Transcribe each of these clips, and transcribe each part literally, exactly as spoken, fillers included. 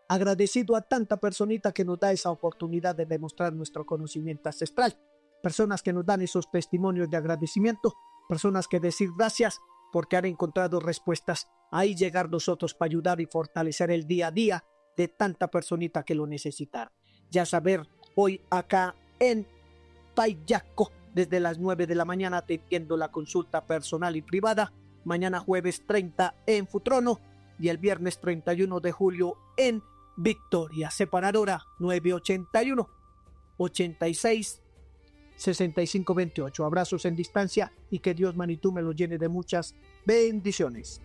agradecido a tanta personita que nos da esa oportunidad de demostrar nuestro conocimiento ancestral. Personas que nos dan esos testimonios de agradecimiento, personas que decir gracias porque han encontrado respuestas. Ahí llegar nosotros para ayudar y fortalecer el día a día de tanta personita que lo necesitan. Ya saber, hoy acá en Payaco, desde las nueve de la mañana atendiendo la consulta personal y privada. Mañana jueves treinta en Futrono y el viernes treinta y uno de julio en Victoria. Separadora nueve ochenta y uno, ochenta y seis, sesenta y cinco veintiocho. Abrazos en distancia y que Dios Manitú me los llene de muchas bendiciones.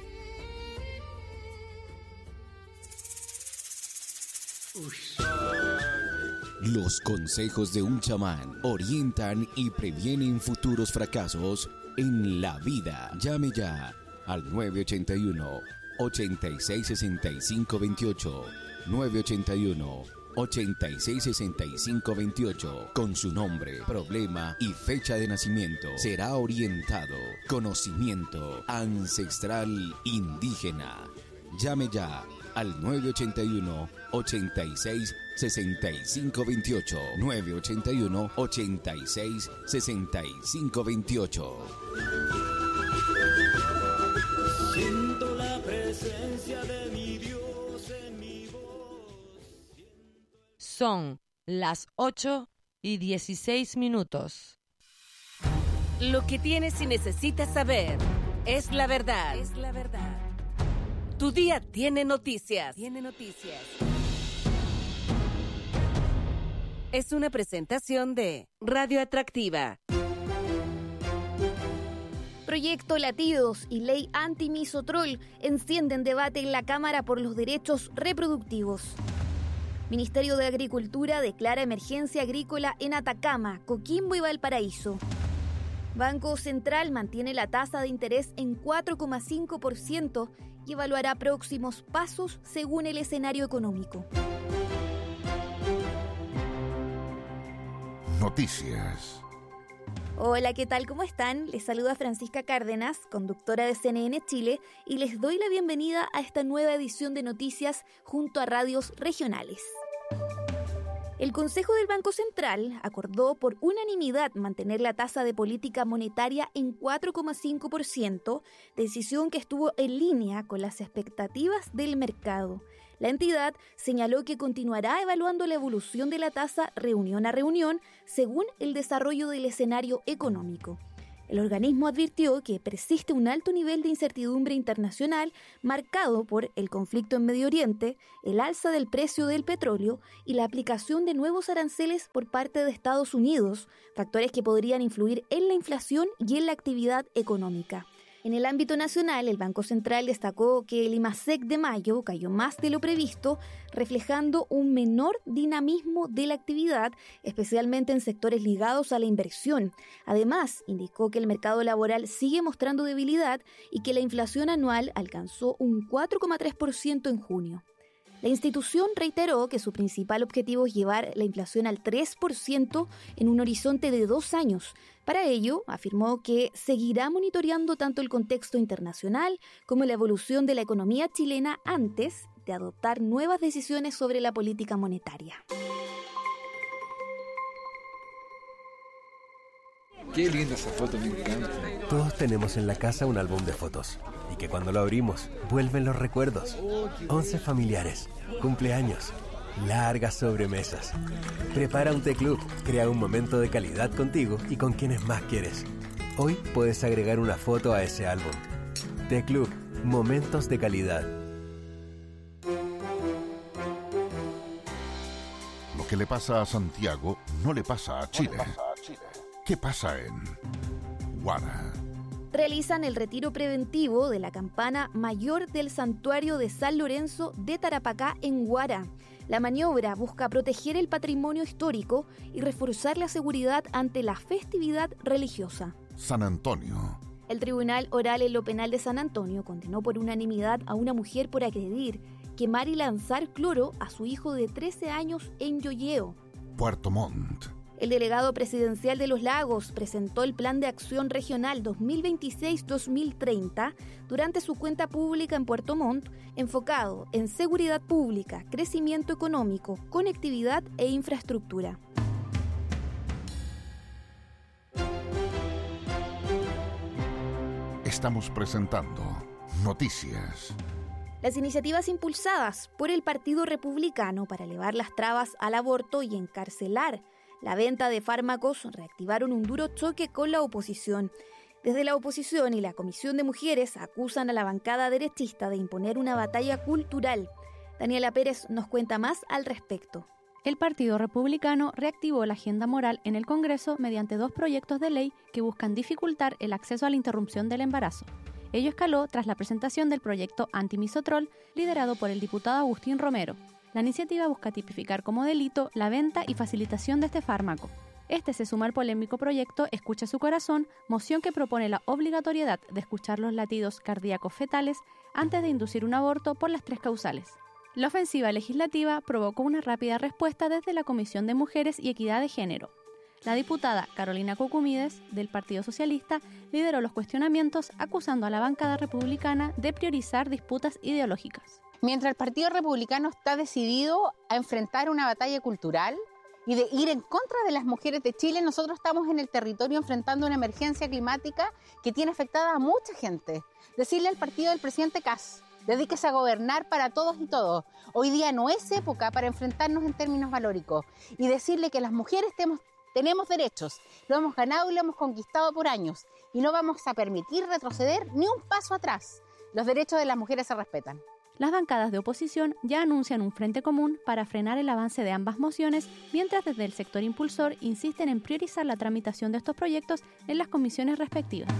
Los consejos de un chamán orientan y previenen futuros fracasos en la vida. Llame ya al nueve ochenta y uno, ochenta y seis, sesenta y cinco veintiocho. nueve ochenta y uno, ochenta y seis, sesenta y cinco veintiocho. Con su nombre, problema y fecha de nacimiento será orientado. Conocimiento ancestral indígena. Llame ya al nueve ochenta y uno, ochenta y seis, sesenta y cinco veintiocho. nueve ochenta y uno, ochenta y seis, sesenta y cinco veintiocho. Siento la presencia de mi Dios en mi voz. Son las ocho y dieciséis minutos. Lo que tienes y necesitas saber es la verdad. Es la verdad. Tu día tiene noticias. Tiene noticias. Es una presentación de Radio Atractiva. Proyecto Latidos y ley anti-misotrol encienden debate en la Cámara por los derechos reproductivos. Ministerio de Agricultura declara emergencia agrícola en Atacama, Coquimbo y Valparaíso. Banco Central mantiene la tasa de interés en cuatro coma cinco por ciento y evaluará próximos pasos según el escenario económico. Noticias. Hola, ¿qué tal? ¿Cómo están? Les saluda Francisca Cárdenas, conductora de C N N Chile, y les doy la bienvenida a esta nueva edición de noticias junto a radios regionales. El Consejo del Banco Central acordó por unanimidad mantener la tasa de política monetaria en cuatro coma cinco por ciento, decisión que estuvo en línea con las expectativas del mercado. La entidad señaló que continuará evaluando la evolución de la tasa reunión a reunión según el desarrollo del escenario económico. El organismo advirtió que persiste un alto nivel de incertidumbre internacional marcado por el conflicto en Medio Oriente, el alza del precio del petróleo y la aplicación de nuevos aranceles por parte de Estados Unidos, factores que podrían influir en la inflación y en la actividad económica. En el ámbito nacional, el Banco Central destacó que el IMASEC de mayo cayó más de lo previsto, reflejando un menor dinamismo de la actividad, especialmente en sectores ligados a la inversión. Además, indicó que el mercado laboral sigue mostrando debilidad y que la inflación anual alcanzó un cuatro coma tres por ciento en junio. La institución reiteró que su principal objetivo es llevar la inflación al tres por ciento en un horizonte de dos años. Para ello, afirmó que seguirá monitoreando tanto el contexto internacional como la evolución de la economía chilena antes de adoptar nuevas decisiones sobre la política monetaria. Qué linda esa foto, me encanta. Todos tenemos en la casa un álbum de fotos y que cuando lo abrimos vuelven los recuerdos. Once familiares, cumpleaños, largas sobremesas. Prepara un té club, crea un momento de calidad contigo y con quienes más quieres. Hoy puedes agregar una foto a ese álbum. Té Club, momentos de calidad. Lo que le pasa a Santiago no le pasa a Chile. ¿Qué pasa en Huara? Realizan el retiro preventivo de la campana mayor del santuario de San Lorenzo de Tarapacá en Huara. La maniobra busca proteger el patrimonio histórico y reforzar la seguridad ante la festividad religiosa. San Antonio. El Tribunal Oral en lo Penal de San Antonio condenó por unanimidad a una mujer por agredir, quemar y lanzar cloro a su hijo de trece años en Yoyeo. Puerto Montt. El delegado presidencial de Los Lagos presentó el Plan de Acción Regional dos mil veintiséis a dos mil treinta durante su cuenta pública en Puerto Montt, enfocado en seguridad pública, crecimiento económico, conectividad e infraestructura. Estamos presentando Noticias. Las iniciativas impulsadas por el Partido Republicano para elevar las trabas al aborto y encarcelar la venta de fármacos reactivaron un duro choque con la oposición. Desde la oposición y la Comisión de Mujeres acusan a la bancada derechista de imponer una batalla cultural. Daniela Pérez nos cuenta más al respecto. El Partido Republicano reactivó la agenda moral en el Congreso mediante dos proyectos de ley que buscan dificultar el acceso a la interrupción del embarazo. Ello escaló tras la presentación del proyecto Antimisotrol, liderado por el diputado Agustín Romero. La iniciativa busca tipificar como delito la venta y facilitación de este fármaco. Este se suma al polémico proyecto Escucha su corazón, moción que propone la obligatoriedad de escuchar los latidos cardíacos fetales antes de inducir un aborto por las tres causales. La ofensiva legislativa provocó una rápida respuesta desde la Comisión de Mujeres y Equidad de Género. La diputada Carolina Cucumides, del Partido Socialista, lideró los cuestionamientos acusando a la bancada republicana de priorizar disputas ideológicas. Mientras el Partido Republicano está decidido a enfrentar una batalla cultural y de ir en contra de las mujeres de Chile, nosotros estamos en el territorio enfrentando una emergencia climática que tiene afectada a mucha gente. Decirle al partido del presidente Kast: dedíquese a gobernar para todos y todos. Hoy día no es época para enfrentarnos en términos valóricos. Y decirle que las mujeres tenemos, tenemos derechos, lo hemos ganado y lo hemos conquistado por años. Y no vamos a permitir retroceder ni un paso atrás. Los derechos de las mujeres se respetan. Las bancadas de oposición ya anuncian un frente común para frenar el avance de ambas mociones, mientras desde el sector impulsor insisten en priorizar la tramitación de estos proyectos en las comisiones respectivas.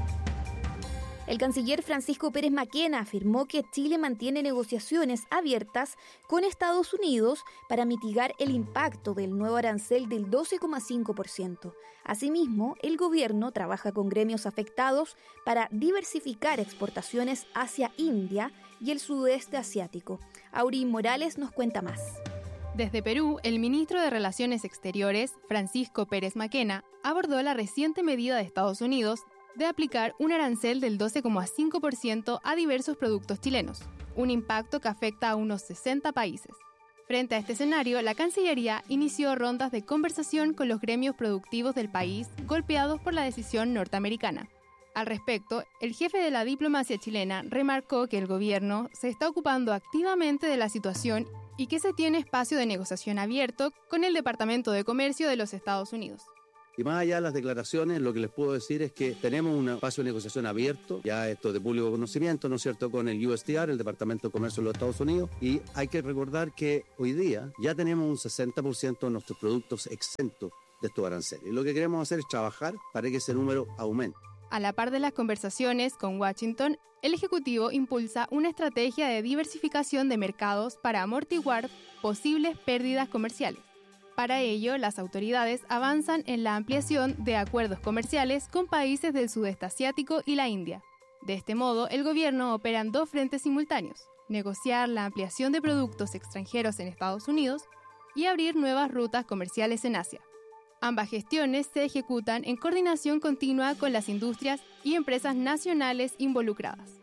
El canciller Francisco Pérez Maquena afirmó que Chile mantiene negociaciones abiertas con Estados Unidos para mitigar el impacto del nuevo arancel del doce coma cinco por ciento. Asimismo, el gobierno trabaja con gremios afectados para diversificar exportaciones hacia India y el sudeste asiático. Aurín Morales nos cuenta más. Desde Perú, el ministro de Relaciones Exteriores, Francisco Pérez Maquena, abordó la reciente medida de Estados Unidos de aplicar un arancel del doce coma cinco por ciento a diversos productos chilenos, un impacto que afecta a unos sesenta países. Frente a este escenario, la Cancillería inició rondas de conversación con los gremios productivos del país golpeados por la decisión norteamericana. Al respecto, el jefe de la diplomacia chilena remarcó que el gobierno se está ocupando activamente de la situación y que se tiene espacio de negociación abierto con el Departamento de Comercio de los Estados Unidos. Y más allá de las declaraciones, lo que les puedo decir es que tenemos un espacio de negociación abierto, ya esto de público conocimiento, ¿no es cierto?, con el U S T R, el Departamento de Comercio de los Estados Unidos, y hay que recordar que hoy día ya tenemos un sesenta por ciento de nuestros productos exentos de estos aranceles. Y lo que queremos hacer es trabajar para que ese número aumente. A la par de las conversaciones con Washington, el Ejecutivo impulsa una estrategia de diversificación de mercados para amortiguar posibles pérdidas comerciales. Para ello, las autoridades avanzan en la ampliación de acuerdos comerciales con países del sudeste asiático y la India. De este modo, el gobierno opera en dos frentes simultáneos: negociar la ampliación de productos extranjeros en Estados Unidos y abrir nuevas rutas comerciales en Asia. Ambas gestiones se ejecutan en coordinación continua con las industrias y empresas nacionales involucradas.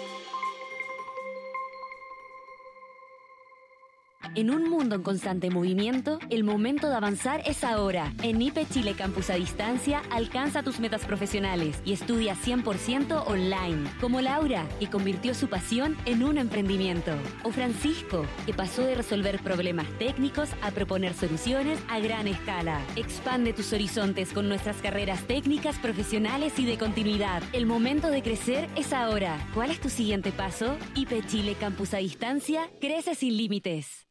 En un mundo en constante movimiento, el momento de avanzar es ahora. En I P E Chile Campus a Distancia, alcanza tus metas profesionales y estudia cien por ciento online. Como Laura, que convirtió su pasión en un emprendimiento. O Francisco, que pasó de resolver problemas técnicos a proponer soluciones a gran escala. Expande tus horizontes con nuestras carreras técnicas, profesionales y de continuidad. El momento de crecer es ahora. ¿Cuál es tu siguiente paso? I P E Chile Campus a Distancia, crece sin límites.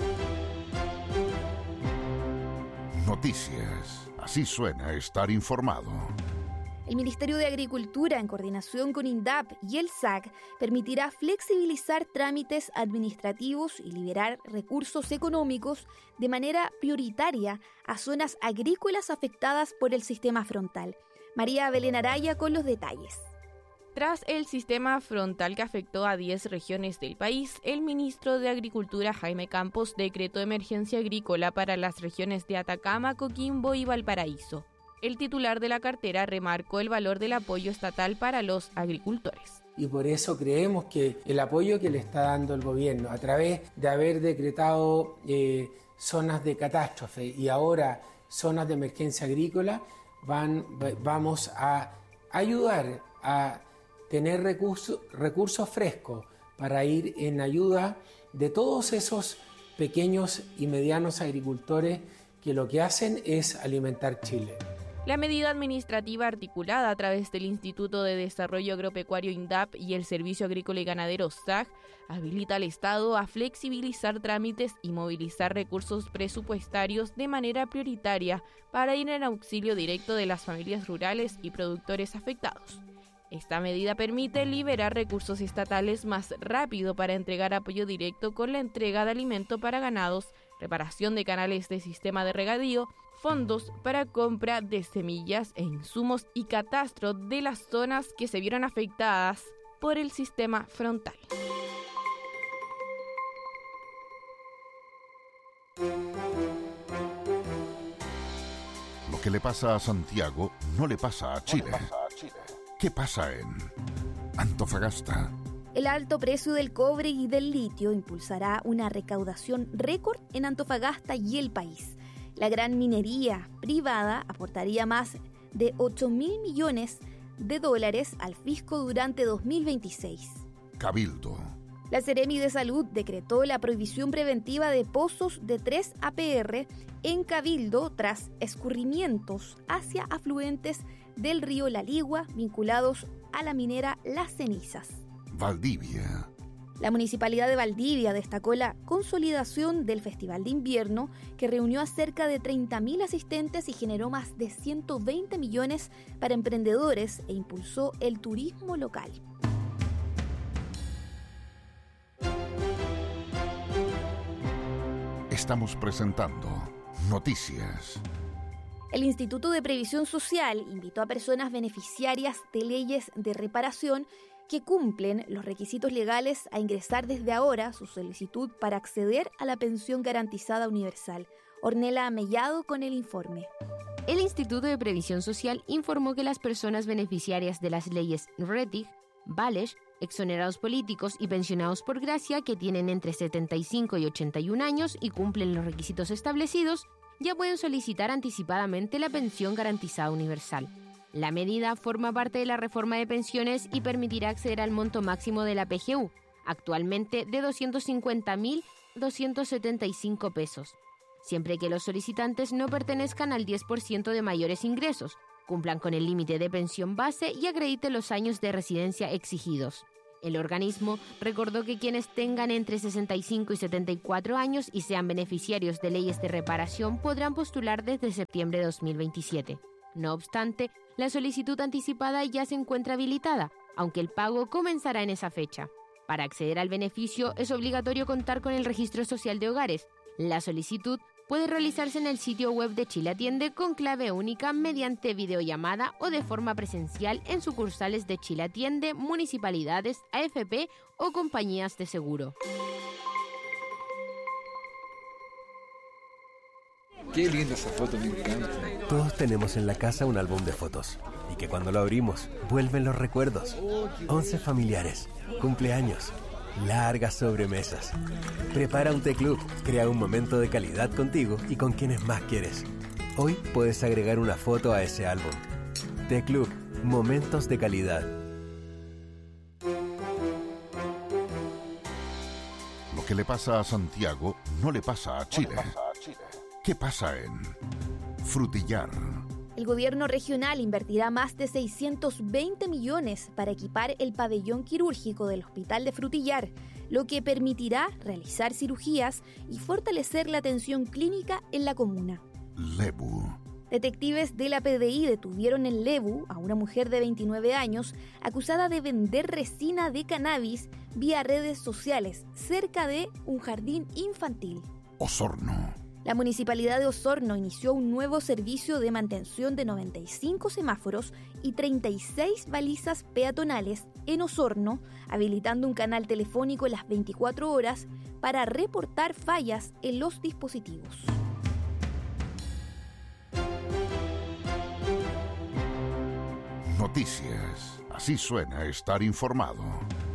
Noticias. Así suena estar informado. El Ministerio de Agricultura, en coordinación con INDAP y el S A C, permitirá flexibilizar trámites administrativos y liberar recursos económicos de manera prioritaria a zonas agrícolas afectadas por el sistema frontal. María Belén Araya con los detalles. Tras el sistema frontal que afectó a diez regiones del país, el ministro de Agricultura, Jaime Campos, decretó emergencia agrícola para las regiones de Atacama, Coquimbo y Valparaíso. El titular de la cartera remarcó el valor del apoyo estatal para los agricultores. Y por eso creemos que el apoyo que le está dando el gobierno a través de haber decretado eh, zonas de catástrofe y ahora zonas de emergencia agrícola, van, vamos a ayudar a tener recursos, recursos frescos para ir en ayuda de todos esos pequeños y medianos agricultores que lo que hacen es alimentar Chile. La medida administrativa articulada a través del Instituto de Desarrollo Agropecuario INDAP y el Servicio Agrícola y Ganadero S A G habilita al Estado a flexibilizar trámites y movilizar recursos presupuestarios de manera prioritaria para ir en auxilio directo de las familias rurales y productores afectados. Esta medida permite liberar recursos estatales más rápido para entregar apoyo directo con la entrega de alimento para ganados, reparación de canales de sistema de regadío, fondos para compra de semillas e insumos y catastro de las zonas que se vieron afectadas por el sistema frontal. Lo que le pasa a Santiago no le pasa a Chile. ¿Qué pasa en Antofagasta? El alto precio del cobre y del litio impulsará una recaudación récord en Antofagasta y el país. La gran minería privada aportaría más de ocho mil millones de dólares al fisco durante dos mil veintiséis. Cabildo. La Seremi de Salud decretó la prohibición preventiva de pozos de tres A P R en Cabildo tras escurrimientos hacia afluentes del río La Ligua vinculados a la minera Las Cenizas. Valdivia. La Municipalidad de Valdivia destacó la consolidación del Festival de Invierno, que reunió a cerca de treinta mil asistentes y generó más de ciento veinte millones para emprendedores e impulsó el turismo local. Estamos presentando Noticias. El Instituto de Previsión Social invitó a personas beneficiarias de leyes de reparación que cumplen los requisitos legales a ingresar desde ahora su solicitud para acceder a la pensión garantizada universal. Ornella Mellado con el informe. El Instituto de Previsión Social informó que las personas beneficiarias de las leyes Rettig, Balesch, exonerados políticos y pensionados por gracia que tienen entre setenta y cinco y ochenta y un años y cumplen los requisitos establecidos, ya pueden solicitar anticipadamente la pensión garantizada universal. La medida forma parte de la reforma de pensiones y permitirá acceder al monto máximo de la P G U, actualmente de doscientos cincuenta mil doscientos setenta y cinco pesos, siempre que los solicitantes no pertenezcan al diez por ciento de mayores ingresos, cumplan con el límite de pensión base y acrediten los años de residencia exigidos. El organismo recordó que quienes tengan entre sesenta y cinco y setenta y cuatro años y sean beneficiarios de leyes de reparación podrán postular desde septiembre de dos mil veintisiete. No obstante, la solicitud anticipada ya se encuentra habilitada, aunque el pago comenzará en esa fecha. Para acceder al beneficio es obligatorio contar con el registro social de hogares. La solicitud puede realizarse en el sitio web de Chile Atiende con clave única mediante videollamada o de forma presencial en sucursales de Chile Atiende, municipalidades, A F P o compañías de seguro. Qué linda esa foto, me encanta. Todos tenemos en la casa un álbum de fotos y que cuando lo abrimos vuelven los recuerdos. Once familiares, cumpleaños, largas sobremesas. Prepara un té club, crea un momento de calidad contigo y con quienes más quieres. Hoy puedes agregar una foto a ese álbum. Té Club, momentos de calidad. Lo que le pasa a Santiago no le pasa a Chile. ¿Qué pasa en Frutillar? El gobierno regional invertirá más de seiscientos veinte millones para equipar el pabellón quirúrgico del Hospital de Frutillar, lo que permitirá realizar cirugías y fortalecer la atención clínica en la comuna. Lebu. Detectives de la P D I detuvieron en Lebu a una mujer de veintinueve años acusada de vender resina de cannabis vía redes sociales cerca de un jardín infantil. Osorno. La Municipalidad de Osorno inició un nuevo servicio de mantención de noventa y cinco semáforos y treinta y seis balizas peatonales en Osorno, habilitando un canal telefónico las veinticuatro horas para reportar fallas en los dispositivos. Noticias. Así suena estar informado.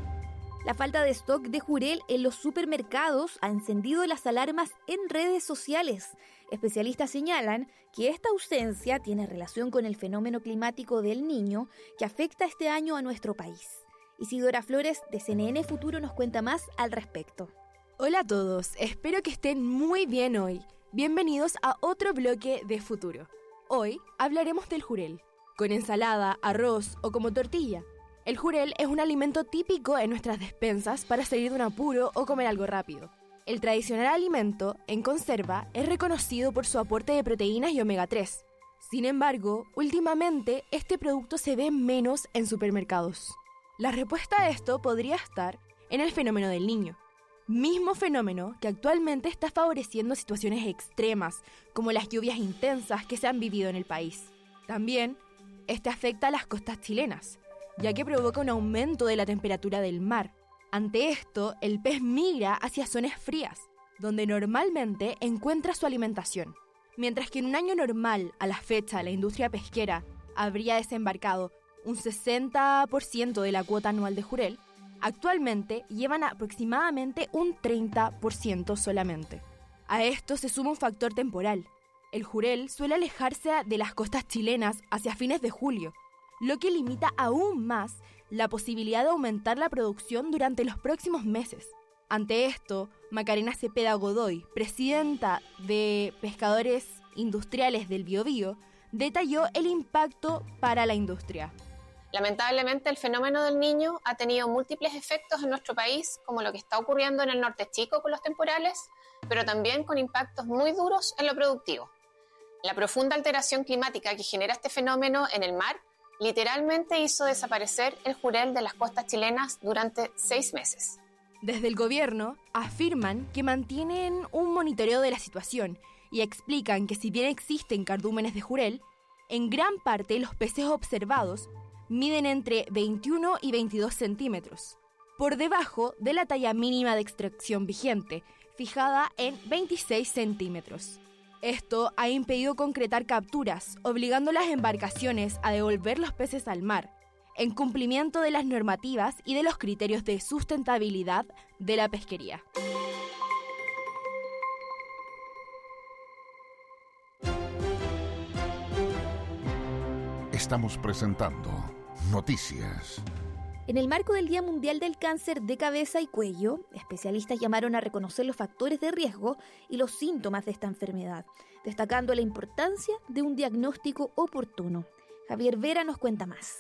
La falta de stock de jurel en los supermercados ha encendido las alarmas en redes sociales. Especialistas señalan que esta ausencia tiene relación con el fenómeno climático del Niño que afecta este año a nuestro país. Isidora Flores de C N N Futuro nos cuenta más al respecto. Hola a todos, espero que estén muy bien hoy. Bienvenidos a otro bloque de Futuro. Hoy hablaremos del jurel, con ensalada, arroz o como tortilla. El jurel es un alimento típico en nuestras despensas para salir de un apuro o comer algo rápido. El tradicional alimento, en conserva, es reconocido por su aporte de proteínas y omega tres. Sin embargo, últimamente este producto se ve menos en supermercados. La respuesta a esto podría estar en el fenómeno del Niño. Mismo fenómeno que actualmente está favoreciendo situaciones extremas, como las lluvias intensas que se han vivido en el país. También, este afecta a las costas chilenas, ya que provoca un aumento de la temperatura del mar. Ante esto, el pez migra hacia zonas frías, donde normalmente encuentra su alimentación. Mientras que en un año normal, a la fecha, la industria pesquera habría desembarcado un sesenta por ciento de la cuota anual de jurel, actualmente llevan aproximadamente un treinta por ciento solamente. A esto se suma un factor temporal. El jurel suele alejarse de las costas chilenas hacia fines de julio, lo que limita aún más la posibilidad de aumentar la producción durante los próximos meses. Ante esto, Macarena Cepeda Godoy, presidenta de Pescadores Industriales del Biobío, detalló el impacto para la industria. Lamentablemente, el fenómeno del Niño ha tenido múltiples efectos en nuestro país, como lo que está ocurriendo en el norte chico con los temporales, pero también con impactos muy duros en lo productivo. La profunda alteración climática que genera este fenómeno en el mar literalmente hizo desaparecer el jurel de las costas chilenas durante seis meses. Desde el gobierno afirman que mantienen un monitoreo de la situación y explican que si bien existen cardúmenes de jurel, en gran parte los peces observados miden entre veintiuno y veintidós centímetros, por debajo de la talla mínima de extracción vigente, fijada en veintiséis centímetros. Esto ha impedido concretar capturas, obligando a las embarcaciones a devolver los peces al mar, en cumplimiento de las normativas y de los criterios de sustentabilidad de la pesquería. Estamos presentando Noticias. En el marco del Día Mundial del Cáncer de Cabeza y Cuello, especialistas llamaron a reconocer los factores de riesgo y los síntomas de esta enfermedad, destacando la importancia de un diagnóstico oportuno. Javier Vera nos cuenta más.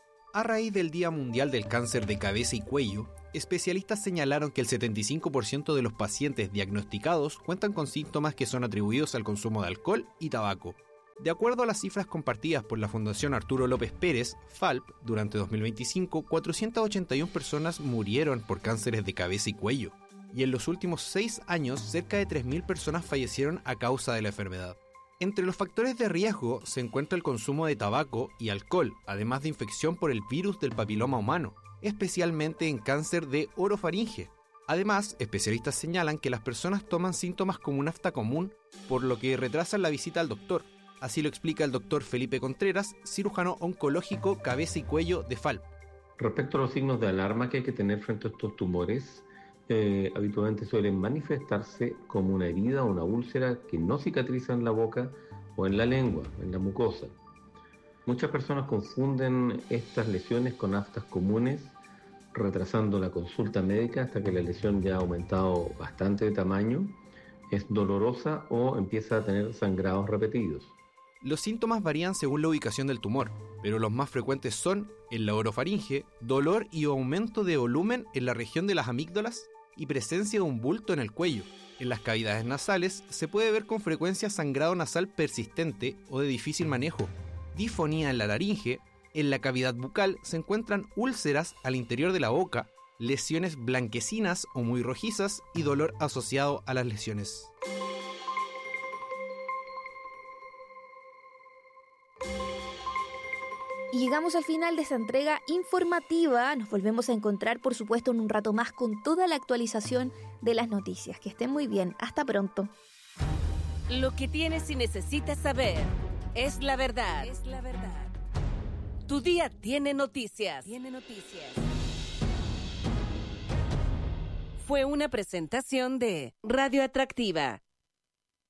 A raíz del Día Mundial del Cáncer de Cabeza y Cuello, especialistas señalaron que el setenta y cinco por ciento de los pacientes diagnosticados cuentan con síntomas que son atribuidos al consumo de alcohol y tabaco. De acuerdo a las cifras compartidas por la Fundación Arturo López Pérez, FALP, durante dos mil veinticinco, cuatrocientas ochenta y una personas murieron por cánceres de cabeza y cuello, y en los últimos seis años cerca de tres mil personas fallecieron a causa de la enfermedad. Entre los factores de riesgo se encuentra el consumo de tabaco y alcohol, además de infección por el virus del papiloma humano, especialmente en cáncer de orofaringe. Además, especialistas señalan que las personas toman síntomas como un afta común, por lo que retrasan la visita al doctor. Así lo explica el doctor Felipe Contreras, cirujano oncológico cabeza y cuello de FALP. Respecto a los signos de alarma que hay que tener frente a estos tumores, eh, habitualmente suelen manifestarse como una herida o una úlcera que no cicatriza en la boca o en la lengua, en la mucosa. Muchas personas confunden estas lesiones con aftas comunes, retrasando la consulta médica hasta que la lesión ya ha aumentado bastante de tamaño, es dolorosa o empieza a tener sangrados repetidos. Los síntomas varían según la ubicación del tumor, pero los más frecuentes son, en la orofaringe, dolor y aumento de volumen en la región de las amígdalas y presencia de un bulto en el cuello. En las cavidades nasales se puede ver con frecuencia sangrado nasal persistente o de difícil manejo, difonía en la laringe, en la cavidad bucal se encuentran úlceras al interior de la boca, lesiones blanquecinas o muy rojizas y dolor asociado a las lesiones. Y llegamos al final de esta entrega informativa. Nos volvemos a encontrar, por supuesto, en un rato más con toda la actualización de las noticias. Que estén muy bien. Hasta pronto. Lo que tienes y necesitas saber es la verdad. Es la verdad. Tu día tiene noticias. Tiene noticias. Fue una presentación de Radio Atractiva.